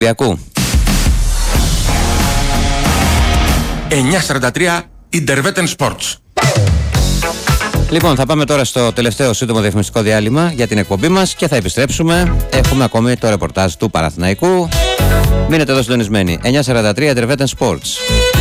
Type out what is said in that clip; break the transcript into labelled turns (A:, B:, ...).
A: Ολυμπιακού.
B: 9:43 Interwetten Sports.
A: Λοιπόν, θα πάμε τώρα στο τελευταίο σύντομο διαφημιστικό διάλειμμα για την εκπομπή μας και θα επιστρέψουμε. Έχουμε ακόμη το ρεπορτάζ του Παναθηναϊκού. Μείνετε εδώ συντονισμένοι. 9:43 Interwetten Sports.